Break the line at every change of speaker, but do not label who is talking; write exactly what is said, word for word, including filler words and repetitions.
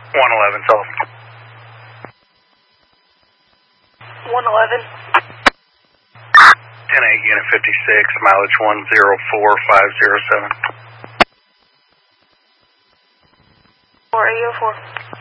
one eleven, telephone.
one eleven.
ten eight, unit fifty-six, mileage one zero four five zero seven.
four eight oh four.